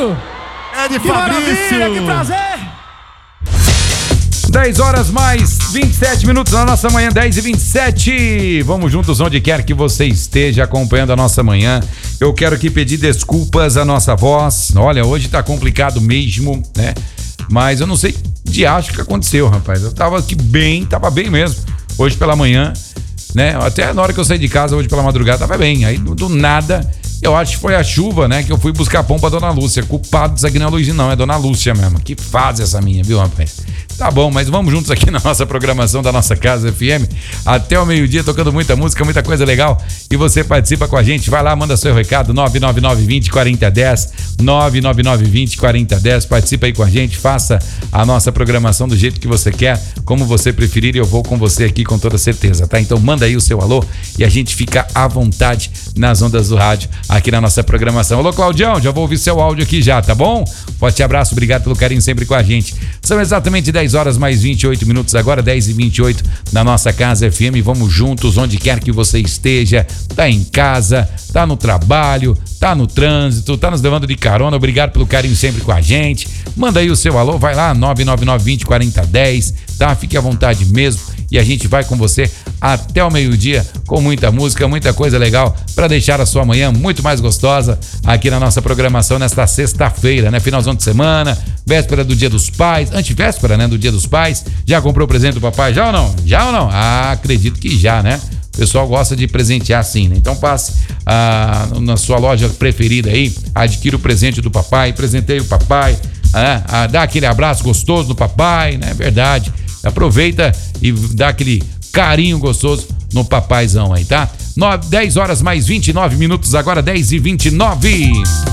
Fabrício! Grande Que Fabrício! maravilha, que prazer! 10 horas mais 27 minutos na nossa manhã, 10h27. Vamos juntos onde quer que você esteja acompanhando a nossa manhã. Eu quero aqui pedir desculpas à nossa voz. Olha, hoje tá complicado mesmo, né? Mas eu não sei de acho que aconteceu, rapaz. Eu tava aqui bem, tava bem mesmo. Hoje pela manhã, né? Até na hora que eu saí de casa hoje pela madrugada tava bem. Aí do nada, eu acho que foi a chuva, né? Que eu fui buscar pão pra Dona Lúcia. Culpado disso aqui não é Luizinho, não, é Dona Lúcia mesmo. Que fase essa minha, viu, rapaz? Tá bom, mas vamos juntos aqui na nossa programação da nossa Casa FM até o meio-dia, tocando muita música, muita coisa legal. E você participa com a gente, vai lá, manda seu recado, 999204010, 999204010, participa aí com a gente, faça a nossa programação do jeito que você quer, como você preferir, e eu vou com você aqui com toda certeza, tá? Então manda aí o seu alô e a gente fica à vontade nas ondas do rádio aqui na nossa programação. Alô, Claudião, já vou ouvir seu áudio aqui já, tá bom? Forte abraço, obrigado pelo carinho sempre com a gente. São exatamente 10 horas mais 28 minutos agora, 10h28 na nossa Casa FM. Vamos juntos onde quer que você esteja, tá em casa, tá no trabalho, tá no trânsito, tá nos levando de carona. Obrigado pelo carinho sempre com a gente. Manda aí o seu alô, vai lá, 999204010, tá? Fique à vontade mesmo e a gente vai com você até o meio-dia com muita música, muita coisa legal para deixar a sua manhã muito mais gostosa aqui na nossa programação nesta sexta-feira, né? Finalzão de semana, véspera do Dia dos Pais, antivéspera, né? Do Dia dos Pais. Já comprou o presente do papai? Já ou não? Já ou não? Ah, acredito que já, né? O pessoal gosta de presentear assim, né? Então passe na sua loja preferida aí, adquira o presente do papai, presenteie o papai, dá aquele abraço gostoso do papai, né? Verdade. Aproveita e dá aquele carinho gostoso no papaizão aí, tá? 10 horas mais 29 minutos agora, 10h29.